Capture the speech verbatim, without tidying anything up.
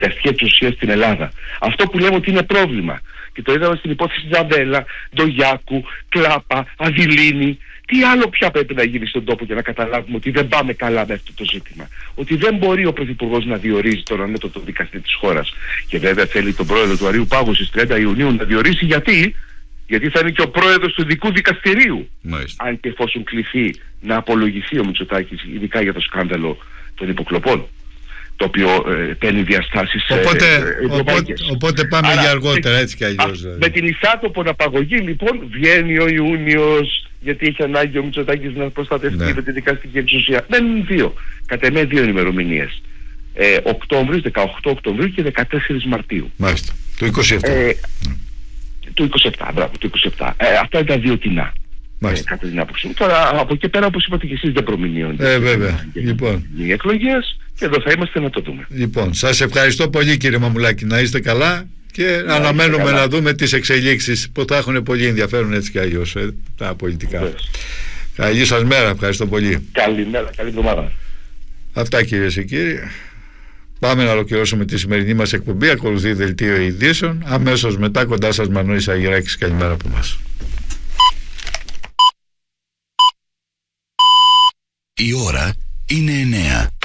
δικαστική εξουσία στην Ελλάδα. Αυτό που λέμε ότι είναι πρόβλημα. Και το είδαμε στην υπόθεση Τζαβέλα, Ντογιάκου, Κλάπα, Αδηλίνη. Τι άλλο πια πρέπει να γίνει στον τόπο για να καταλάβουμε ότι δεν πάμε καλά με αυτό το ζήτημα? Ότι δεν μπορεί ο Πρωθυπουργός να διορίζει τον ανώτατο δικαστή της χώρας. Και βέβαια θέλει τον πρόεδρο του Αριού Πάγου στις τριάντα Ιουνίου να διορίσει. Γιατί? Γιατί θα είναι και ο πρόεδρος του ειδικού δικαστηρίου. Μάλιστα. Αν και εφόσον κληθεί να απολογηθεί ο Μητσοτάκης, ειδικά για το σκάνδαλο των υποκλοπών, το οποίο ε, παίρνει διαστάσεις οπότε, ε, οπότε, οπότε πάμε άρα, για αργότερα, έτσι κι αλλιώς. Με την εισάτοπον απαγωγή λοιπόν βγαίνει ο Ιούνιος, γιατί έχει ανάγκη ο Μητσοτάκης να προστατευτεί ναι. με τη δικαστική εξουσία. Μένουν δύο, κατά εμέ δύο ημερομηνίες. Ε, Οκτώβριος, δεκαοκτώ Οκτωβρίου και δεκατέσσερις Μαρτίου. Μάλιστα, το είκοσι επτά. Ε, το είκοσι επτά, μπράβο, το είκοσι επτά. Ε, αυτά είναι τα δύο κοινά. Ε, κατά την άποψη μου. Τώρα από εκεί πέρα, όπως είπατε και εσείς, δεν προμηνύονται. Ε, βέβαια. Λοιπόν. Οι εκλογές και εδώ θα είμαστε να το δούμε. Λοιπόν, σας ευχαριστώ πολύ κύριε Μαμουλάκη. Να είστε καλά και να αναμένουμε καλά. να δούμε τις εξελίξεις που θα έχουν πολύ ενδιαφέρον έτσι και αλλιώς ε, τα πολιτικά. Βεβαίως. Καλή σας μέρα, ευχαριστώ πολύ. Καλημέρα, καλή εβδομάδα. Αυτά κυρίες και κύριοι. Πάμε να ολοκληρώσουμε τη σημερινή μας εκπομπή. Ακολουθεί δελτίο ειδήσεων. Αμέσως μετά κοντά σας Μανώλης Αγυράκης. Καλημέρα από εμάς. Η ώρα είναι εννέα.